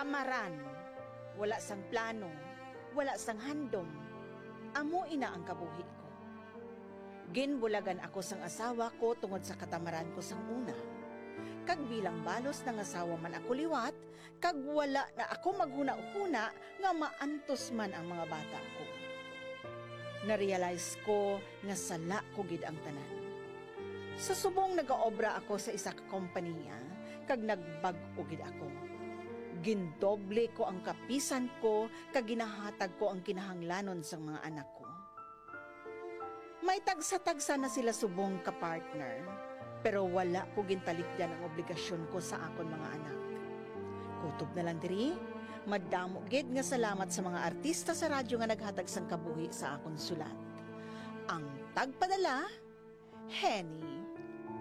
Katamaran, wala sang plano, wala sang handom, amo ina ang kabuhi ko. Ginbulagan ako sang asawa ko tungod sa katamaran ko sang una. Kag bilang balos ng asawa man ako liwat, kag wala na ako maghuna-huna nga maantos man ang mga bata ko. Narealize ko nga sala ko gid ang tanan. Sa subong nagaobra ako sa isa ka kompanya, kag nagbag-o gid ako. Gindoble ko ang kapisan ko, kag ginahatag ko ang kinahanglanon sa mga anak ko. May tagsa-tagsa na sila subong ka-partner, pero wala ko gintalikdan ang obligasyon ko sa akon mga anak. Kutob na lang diri, madamo gid nga salamat sa mga artista sa radyo nga naghatag sang kabuhi sa akon sulat. Ang tagpadala, Henny.